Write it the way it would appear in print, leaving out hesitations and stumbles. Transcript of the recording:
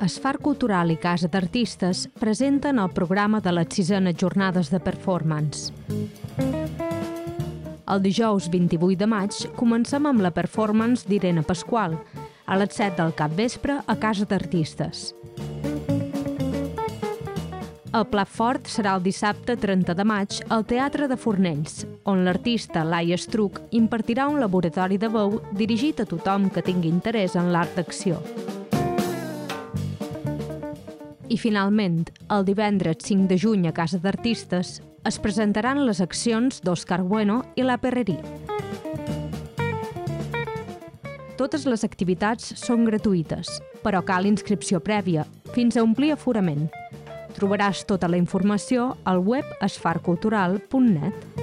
Esfar Cultural i Casa d'Artistes presenten el programa de les 6enes jornades de performance. El dijous 28 de maig comencem amb la performance d'Irene Pasqual, a les 7 del capvespre a Casa d'Artistes. El plat fort serà el dissabte 30 de maig al Teatre de Fornells, on l'artista Laia Estruch impartirà un laboratori de veu dirigit a tothom que tingui interès en l'art d'acció. I finalment, el divendres 5 de juny a Casa d'Artistes es presentaran les accions d'Òscar Bueno i La Perrerie. Totes les activitats són gratuïtes, però cal inscripció prèvia, fins a omplir aforament. Trobaràs tota la informació al web esfarcultural.net.